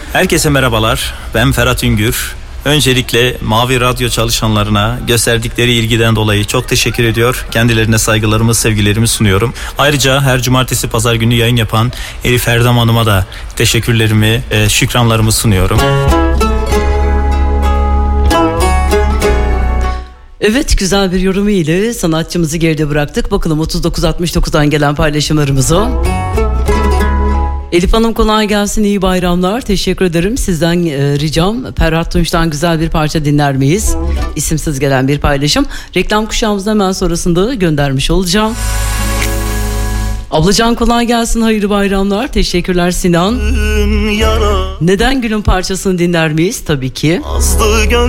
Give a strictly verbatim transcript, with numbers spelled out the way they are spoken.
Herkese merhabalar, ben Ferhat Üngür. Öncelikle Mavi Radyo çalışanlarına gösterdikleri ilgiden dolayı çok teşekkür ediyor. Kendilerine saygılarımı, sevgilerimi sunuyorum. Ayrıca her cumartesi pazar günü yayın yapan Elif Erdem Hanım'a da teşekkürlerimi, şükranlarımı sunuyorum. Evet, güzel bir yorumu ile sanatçımızı geride bıraktık. Bakalım otuz dokuz altmış dokuzdan gelen paylaşımlarımızı. Elif Hanım kolay gelsin, iyi bayramlar. Teşekkür ederim. Sizden e, ricam Ferhat Tunç'tan güzel bir parça dinler miyiz? İsimsiz gelen bir paylaşım. Reklam kuşağımızın hemen sonrasında göndermiş olacağım. Ablacan kolay gelsin, hayırlı bayramlar. Teşekkürler Sinan. Neden Gül'ün parçasını dinler miyiz? Tabii ki.